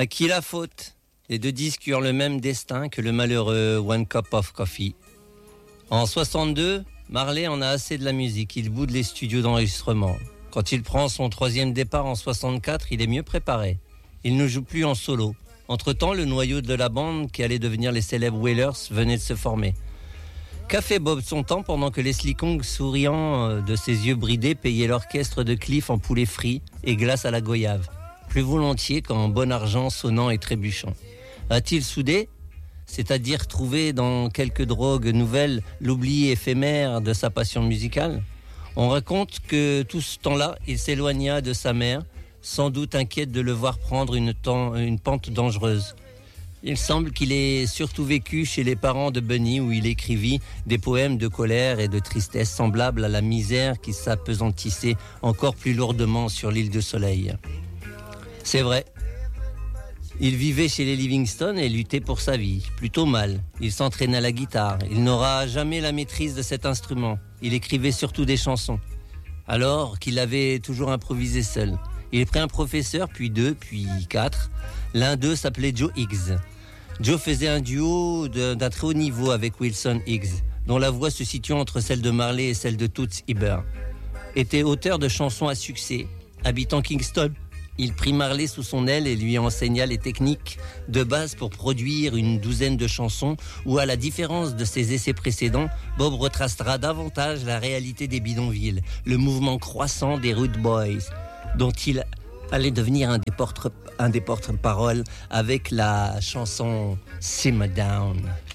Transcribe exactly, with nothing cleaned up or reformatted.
À qui la faute? Les deux disques eurent le même destin que le malheureux One Cup of Coffee. En soixante-deux, Marley en a assez de la musique. Il boude les studios d'enregistrement. Quand il prend son troisième départ en soixante-quatre, il est mieux préparé. Il ne joue plus en solo. Entre-temps, le noyau de la bande, qui allait devenir les célèbres Wailers, venait de se former. Qu'a fait Bob son temps pendant que Leslie Kong, souriant de ses yeux bridés, payait l'orchestre de Cliff en poulet frit et glace à la goyave? Plus volontiers qu'en bon argent sonnant et trébuchant. A-t-il soudé, c'est-à-dire trouvé dans quelques drogues nouvelles l'oubli éphémère de sa passion musicale? On raconte que tout ce temps-là, il s'éloigna de sa mère, sans doute inquiète de le voir prendre une, temps, une pente dangereuse. Il semble qu'il ait surtout vécu chez les parents de Bunny, où il écrivit des poèmes de colère et de tristesse semblables à la misère qui s'apesantissait encore plus lourdement sur l'île de Soleil. C'est vrai. Il vivait chez les Livingston et luttait pour sa vie, plutôt mal. Il s'entraînait à la guitare. Il n'aura jamais la maîtrise de cet instrument. Il écrivait surtout des chansons, alors qu'il avait toujours improvisé seul. Il prit un professeur, puis deux, puis quatre. L'un d'eux s'appelait Joe Higgs. Joe faisait un duo de, d'un très haut niveau avec Wilson Higgs, dont la voix se situant entre celle de Marley et celle de Toots Hibbert. Était auteur de chansons à succès. Habitant Kingston, il prit Marley sous son aile et lui enseigna les techniques de base pour produire une douzaine de chansons où, à la différence de ses essais précédents, Bob retracera davantage la réalité des bidonvilles, le mouvement croissant des Rude Boys, dont il allait devenir un des porte- un des porte-paroles avec la chanson Simmer Down.